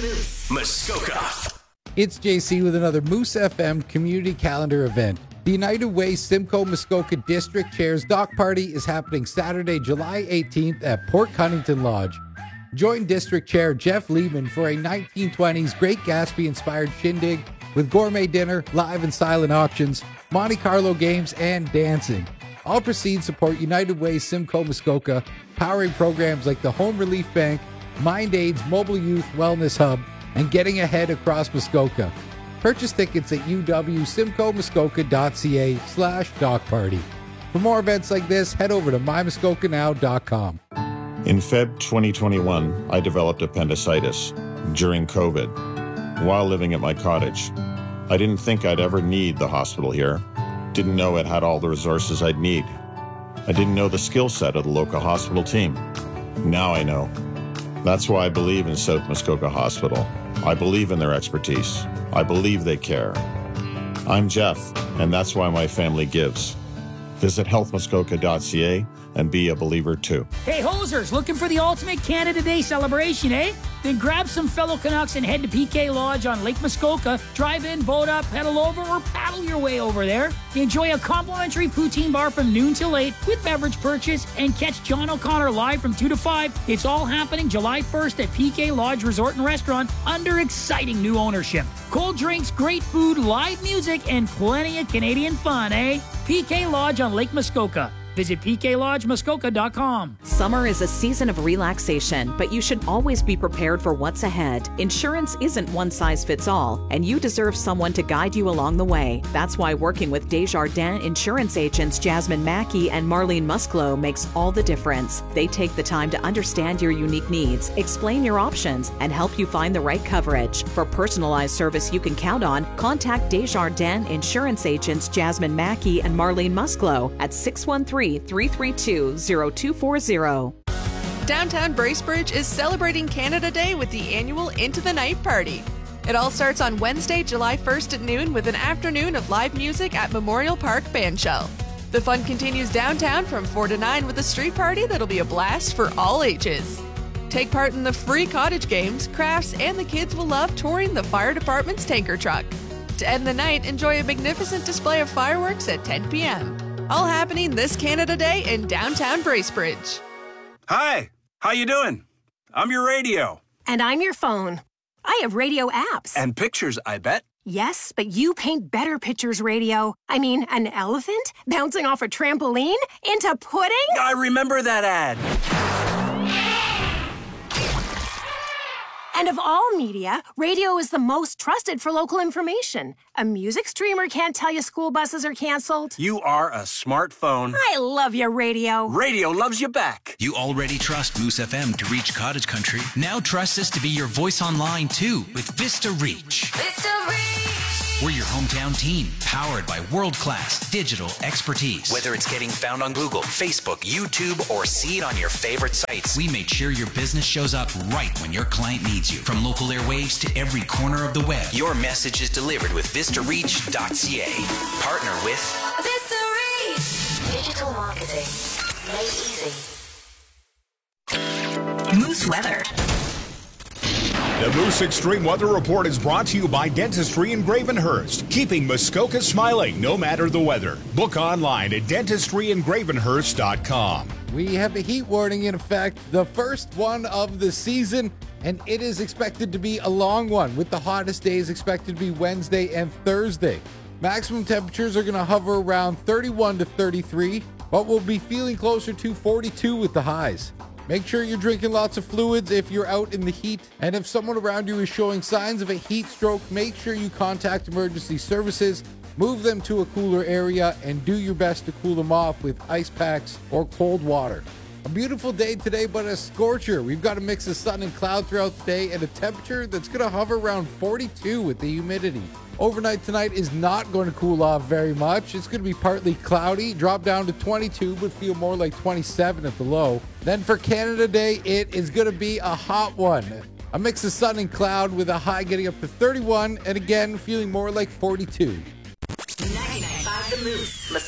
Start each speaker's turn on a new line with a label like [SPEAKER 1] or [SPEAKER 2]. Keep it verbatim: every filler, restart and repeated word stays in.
[SPEAKER 1] Moose. Muskoka.
[SPEAKER 2] It's J C with another Moose F M community calendar event. The United Way Simcoe Muskoka District Chairs Dock Party is happening Saturday, July eighteenth at Port Cunnington Lodge. Join District Chair Jeff Lehman for a nineteen twenties Great Gatsby-inspired shindig with gourmet dinner, live and silent auctions, Monte Carlo games, and dancing. All proceeds support United Way Simcoe Muskoka, powering programs like the Home Relief Bank, Mind Aid's Mobile Youth Wellness Hub, and Getting Ahead Across Muskoka. Purchase tickets at uwsimcoemuskoka.ca slash dock party. For more events like this, head over to my muskoka now dot com.
[SPEAKER 3] In February twenty twenty-one, I developed appendicitis during COVID while living at my cottage. I didn't think I'd ever need the hospital here. Didn't know it had all the resources I'd need. I didn't know the skill set of the local hospital team. Now I know. That's why I believe in South Muskoka Hospital. I believe in their expertise. I believe they care. I'm Jeff, and that's why my family gives. Visit health muskoka dot c a and be a believer too.
[SPEAKER 4] Hey, hosers, looking for the ultimate Canada Day celebration, eh? Then grab some fellow Canucks and head to P K Lodge on Lake Muskoka. Drive in, boat up, pedal over, or paddle your way over there. Enjoy a complimentary poutine bar from noon till eight with beverage purchase and catch John O'Connor live from two to five. It's all happening July first at P K Lodge Resort and Restaurant under exciting new ownership. Cold drinks, great food, live music, and plenty of Canadian fun, eh? P K Lodge on Lake Muskoka. Visit p k lodge muskoka dot com.
[SPEAKER 5] Summer is a season of relaxation, but you should always be prepared for what's ahead. Insurance isn't one size fits all, and you deserve someone to guide you along the way. That's why working with Desjardins insurance agents Jasmine Mackey and Marlene Musklo makes all the difference. They take the time to understand your unique needs, explain your options, and help you find the right coverage. For personalized service you can count on, contact Desjardins insurance agents Jasmine Mackey and Marlene Musklo at six one three, three three two, zero two four zero.
[SPEAKER 6] Downtown Bracebridge is celebrating Canada Day with the annual Into the Night party. It all starts on Wednesday, July first at noon with an afternoon of live music at Memorial Park Bandshell. The fun continues downtown from four to nine with a street party that'll be a blast for all ages. Take part in the free cottage games, crafts, and the kids will love touring the fire department's tanker truck. To end the night, enjoy a magnificent display of fireworks at ten p.m. All happening this Canada Day in downtown Bracebridge.
[SPEAKER 7] Hi, how you doing? I'm your radio.
[SPEAKER 8] And I'm your phone. I have radio apps.
[SPEAKER 7] And pictures, I bet.
[SPEAKER 8] Yes, but you paint better pictures, radio. I mean, an elephant bouncing off a trampoline into pudding?
[SPEAKER 7] I remember that ad.
[SPEAKER 8] And of all media, radio is the most trusted for local information. A music streamer can't tell you school buses are canceled.
[SPEAKER 7] You are a smartphone.
[SPEAKER 8] I love you, radio.
[SPEAKER 7] Radio loves you back.
[SPEAKER 1] You already trust Moose F M to reach cottage country. Now trust us to be your voice online too with Vista Reach.
[SPEAKER 9] Vista Reach!
[SPEAKER 1] We're your hometown team, powered by world-class digital expertise. Whether it's getting found on Google, Facebook, YouTube, or see it on your favorite sites, we made sure your business shows up right when your client needs you. From local airwaves to every corner of the web, your message is delivered with vista reach dot c a. Partner with
[SPEAKER 9] Vista Reach! Digital marketing made easy. Moose weather.
[SPEAKER 10] The Moose Extreme Weather Report is brought to you by Dentistry in Gravenhurst, keeping Muskoka smiling no matter the weather. Book online at dentistry in gravenhurst dot com.
[SPEAKER 2] We have a heat warning in effect, the first one of the season, and it is expected to be a long one, with the hottest days expected to be Wednesday and Thursday. Maximum temperatures are going to hover around thirty-one to thirty-three, but we'll be feeling closer to forty-two with the highs. Make sure you're drinking lots of fluids if you're out in the heat, and if someone around you is showing signs of a heat stroke, make sure you contact emergency services, move them to a cooler area, and do your best to cool them off with ice packs or cold water. A beautiful day today, but a scorcher. We've got a mix of sun and cloud throughout the day and a temperature that's going to hover around forty-two with the humidity. Overnight tonight is not going to cool off very much. It's going to be partly cloudy, drop down to twenty-two, but feel more like twenty-seven at the low. Then for Canada Day, it is going to be a hot one. A mix of sun and cloud with a high getting up to thirty-one, and again, feeling more like forty-two.
[SPEAKER 9] ninety-nine point five The Moose.